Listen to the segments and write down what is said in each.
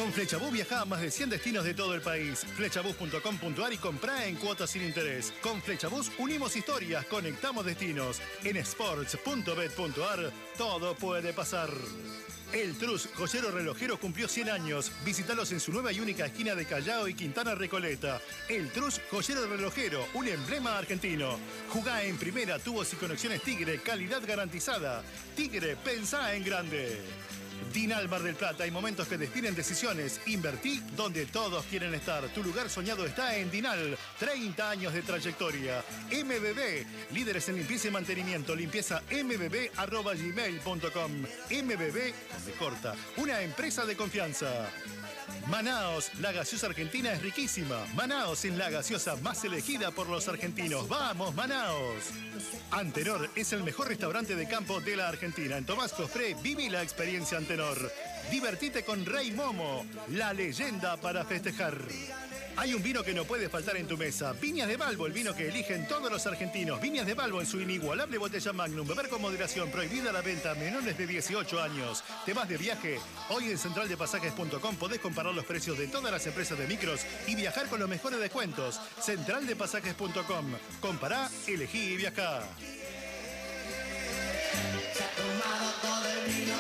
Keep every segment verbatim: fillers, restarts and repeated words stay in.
Con Flechabús viajá a más de cien destinos de todo el país. Flechabús punto com punto ar y comprá en cuotas sin interés. Con Flechabús unimos historias, conectamos destinos. En sports punto bet punto ar todo puede pasar. El Trus, joyero relojero, cumplió cien años. Visítalos en su nueva y única esquina de Callao y Quintana Recoleta. El Trus, joyero relojero, un emblema argentino. Jugá en primera, tubos y conexiones Tigre, calidad garantizada. Tigre, pensá en grande. Dinal Mar del Plata, hay momentos que definen decisiones. Invertí donde todos quieren estar. Tu lugar soñado está en Dinal. treinta años de trayectoria. M B B, líderes en limpieza y mantenimiento. Limpieza m b b arroba gmail punto com. M B B, donde corta. Una empresa de confianza. Manaos, la gaseosa argentina es riquísima. Manaos es la gaseosa más elegida por los argentinos. ¡Vamos, Manaos! Antenor es el mejor restaurante de campo de la Argentina. En Tomás Cofré, viví la experiencia Antenor. Divertite con Rey Momo, la leyenda para festejar. Hay un vino que no puede faltar en tu mesa. Viñas de Balbo, el vino que eligen todos los argentinos. Viñas de Balbo en su inigualable botella Magnum. Beber con moderación. Prohibida la venta a menores de dieciocho años. ¿Te vas de viaje? Hoy en central de pasajes punto com podés comparar los precios de todas las empresas de micros y viajar con los mejores descuentos. central de pasajes punto com. Compará, elegí y viajá. Se ha tomado todo el vino.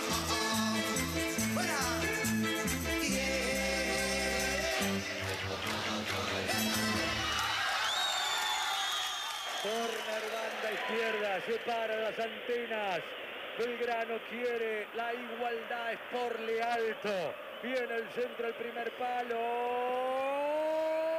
Corner, banda izquierda, separan las antenas. Belgrano quiere la igualdad, es por le alto. Viene el centro, el primer palo.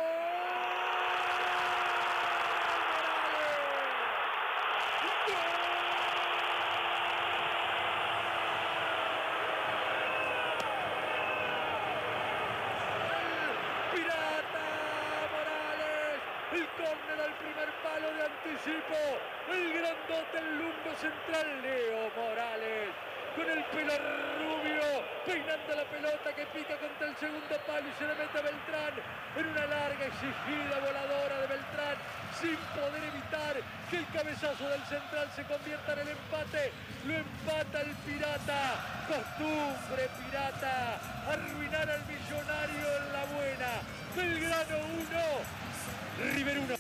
El grandote, el lumbo central, Leo Morales, con el pelo rubio, peinando la pelota que pica contra el segundo palo y se le mete a Beltrán en una larga exigida voladora de Beltrán, sin poder evitar que el cabezazo del central se convierta en el empate. Lo empata el Pirata, costumbre Pirata, arruinar al Millonario en la buena. Belgrano uno, River uno.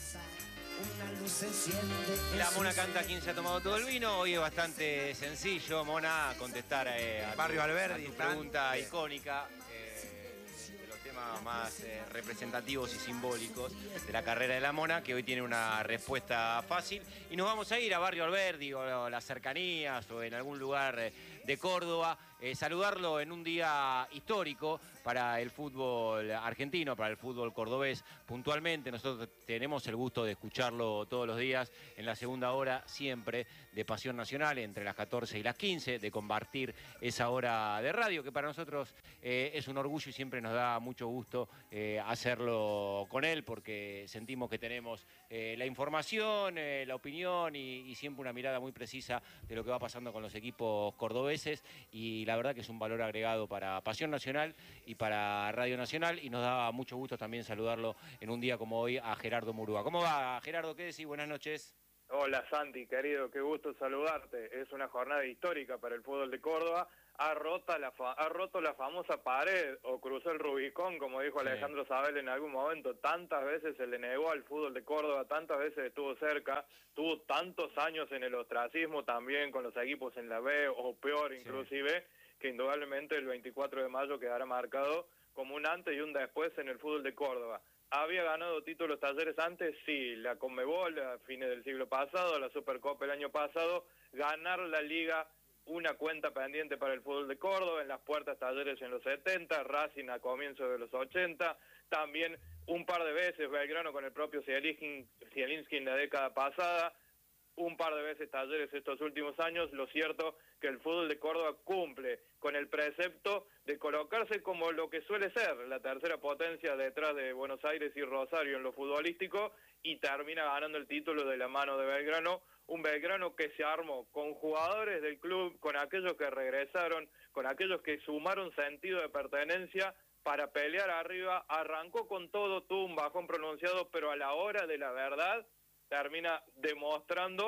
La Mona canta quién se ha tomado todo el vino. Hoy es bastante sencillo, Mona, contestar eh, a, Barrio tu, Alberdi, a tu pregunta bien. icónica eh, de los temas más eh, representativos y simbólicos de la carrera de la Mona, que hoy tiene una respuesta fácil. Y nos vamos a ir a Barrio Alberdi o a las cercanías o en algún lugar eh, de Córdoba. Eh, saludarlo en un día histórico para el fútbol argentino, para el fútbol cordobés puntualmente. Nosotros tenemos el gusto de escucharlo todos los días en la segunda hora, siempre de Pasión Nacional, entre las catorce y las quince, de compartir esa hora de radio, que para nosotros eh, es un orgullo y siempre nos da mucho gusto eh, hacerlo con él, porque sentimos que tenemos eh, la información, eh, la opinión y, y siempre una mirada muy precisa de lo que va pasando con los equipos cordobeses, y la verdad que es un valor agregado para Pasión Nacional y para Radio Nacional, y nos da mucho gusto también saludarlo en un día como hoy a Gerardo Murúa. ¿Cómo va, Gerardo? ¿Qué decís? Buenas noches. Hola Santi, querido, qué gusto saludarte. Es una jornada histórica para el fútbol de Córdoba. Ha roto la, fa ha roto la famosa pared o cruzó el Rubicón, como dijo sí. Alejandro Sabel en algún momento. Tantas veces se le negó al fútbol de Córdoba, tantas veces estuvo cerca, tuvo tantos años en el ostracismo también con los equipos en la B o peor inclusive, sí. que indudablemente el veinticuatro de mayo quedará marcado como un antes y un después en el fútbol de Córdoba. ¿Había ganado títulos Talleres antes? Sí, la Conmebol a fines del siglo pasado, la Supercopa el año pasado, ganar la Liga, una cuenta pendiente para el fútbol de Córdoba, en las puertas Talleres en los setenta, Racing a comienzos de los ochenta, también un par de veces Belgrano con el propio Zielinski en la década pasada, un par de veces Talleres estos últimos años. Lo cierto que el fútbol de Córdoba cumple con el precepto de colocarse como lo que suele ser la tercera potencia detrás de Buenos Aires y Rosario en lo futbolístico, y termina ganando el título de la mano de Belgrano, un Belgrano que se armó con jugadores del club, con aquellos que regresaron, con aquellos que sumaron sentido de pertenencia para pelear arriba, arrancó con todo, tuvo un bajón pronunciado, pero a la hora de la verdad termina demostrando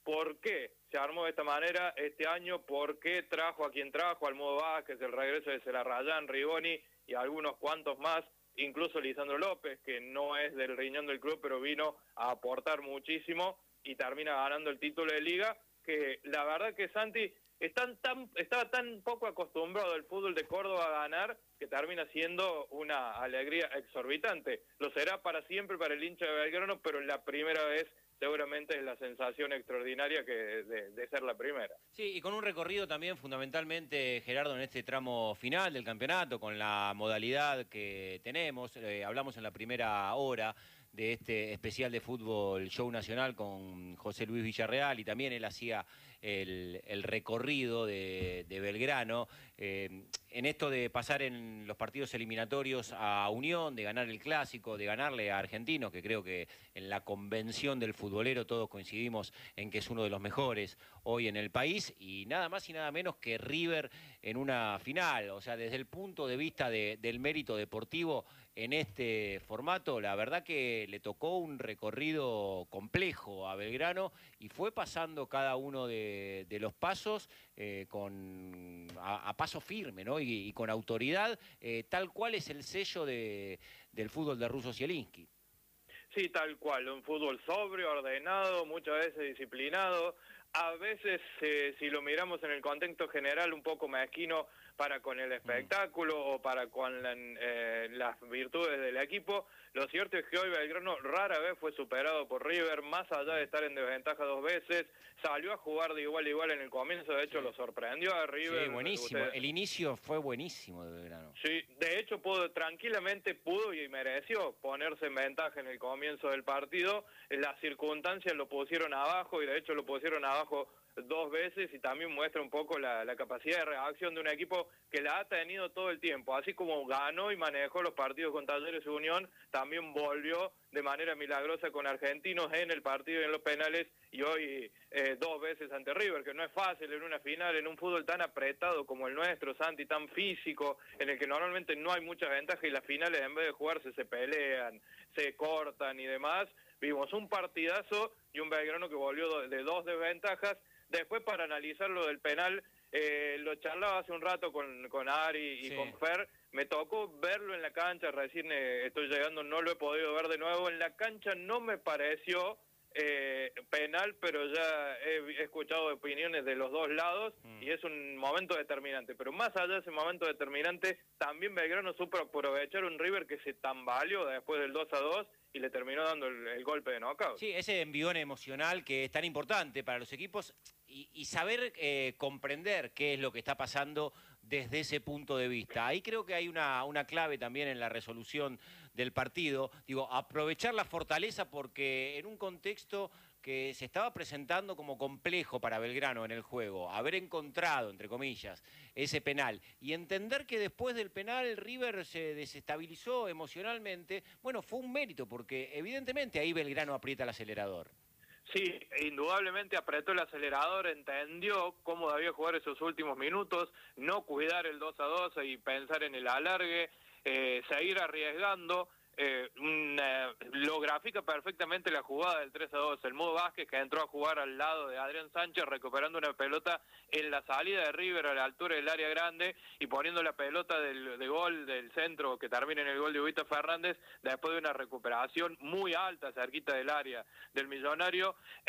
por qué se armó de esta manera este año, por qué trajo a quien trajo, al Mudo Vázquez, el regreso de Celarrayán, Rigoni y algunos cuantos más, incluso Lisandro López, que no es del riñón del club, pero vino a aportar muchísimo y termina ganando el título de Liga, que la verdad que Santi están tan, estaba tan poco acostumbrado al fútbol de Córdoba a ganar, que termina siendo una alegría exorbitante. Lo será para siempre para el hincha de Belgrano, pero la primera vez seguramente es la sensación extraordinaria que de, de ser la primera. Sí, y con un recorrido también fundamentalmente, Gerardo, en este tramo final del campeonato, con la modalidad que tenemos. Eh, hablamos en la primera hora de este especial de fútbol Show Nacional con José Luis Villarreal, y también él hacía el, el recorrido de, de Belgrano, eh, en esto de pasar en los partidos eliminatorios a Unión, de ganar el Clásico, de ganarle a Argentinos, que creo que en la convención del futbolero todos coincidimos en que es uno de los mejores hoy en el país, y nada más y nada menos que River en una final. O sea, desde el punto de vista de, del mérito deportivo en este formato, la verdad que le tocó un recorrido complejo a Belgrano y fue pasando cada uno de, de los pasos eh, con, a, a paso firme, ¿no? y, y con autoridad, eh, tal cual es el sello de, del fútbol de Russo Zielinski. Sí, tal cual, un fútbol sobrio, ordenado, muchas veces disciplinado, a veces, eh, si lo miramos en el contexto general, un poco mezquino para con el espectáculo mm. o para con la, eh, las virtudes del equipo. Lo cierto es que hoy Belgrano rara vez fue superado por River, más allá de estar en desventaja dos veces, salió a jugar de igual a igual en el comienzo, de hecho sí. lo sorprendió a River. Sí, buenísimo, Usted... el inicio fue buenísimo de Belgrano. Sí, de hecho pudo, tranquilamente pudo y mereció ponerse en ventaja en el comienzo del partido, las circunstancias lo pusieron abajo y de hecho lo pusieron abajo dos veces, y también muestra un poco la, la capacidad de reacción de un equipo que la ha tenido todo el tiempo. Así como ganó y manejó los partidos con Talleres y Unión, también volvió de manera milagrosa con Argentinos en el partido y en los penales, y hoy eh, dos veces ante River, que no es fácil en una final, en un fútbol tan apretado como el nuestro, Santi, tan físico, en el que normalmente no hay mucha ventaja y las finales en vez de jugarse se pelean, se cortan y demás. Vimos un partidazo y un Belgrano que volvió de dos desventajas. Después, para analizar lo del penal, eh, lo charlaba hace un rato con, con Ari y sí. con Fer, me tocó verlo en la cancha, recién eh, estoy llegando, no lo he podido ver de nuevo, en la cancha no me pareció eh, penal, pero ya he, he escuchado opiniones de los dos lados mm. y es un momento determinante, pero más allá de ese momento determinante, también Belgrano supo aprovechar un River que se tambaleó después del dos a dos, y le terminó dando el, el golpe de knockout. Sí, ese envión emocional que es tan importante para los equipos y, y saber eh, comprender qué es lo que está pasando desde ese punto de vista. Ahí creo que hay una, una clave también en la resolución del partido. Digo, aprovechar la fortaleza, porque en un contexto que se estaba presentando como complejo para Belgrano en el juego, haber encontrado, entre comillas, ese penal y entender que después del penal el River se desestabilizó emocionalmente, bueno, fue un mérito, porque evidentemente ahí Belgrano aprieta el acelerador. Sí, indudablemente apretó el acelerador, entendió cómo debía jugar esos últimos minutos, no cuidar el dos a dos y pensar en el alargue, eh, seguir arriesgando. Eh, una, lo grafica perfectamente la jugada del tres a dos, el Mudo Vázquez, que entró a jugar al lado de Adrián Sánchez recuperando una pelota en la salida de River a la altura del área grande y poniendo la pelota del, de gol del centro que termina en el gol de Ubita Fernández después de una recuperación muy alta cerquita del área del Millonario.